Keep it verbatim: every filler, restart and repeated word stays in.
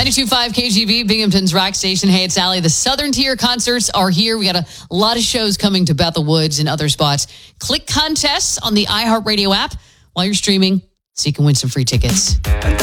ninety-two point five K G B, Binghamton's rock station. Hey, it's Allie. The Southern Tier concerts are here. We got a lot of shows coming to Bethel Woods and other spots. Click contests on the iHeartRadio app while you're streaming so you can win some free tickets.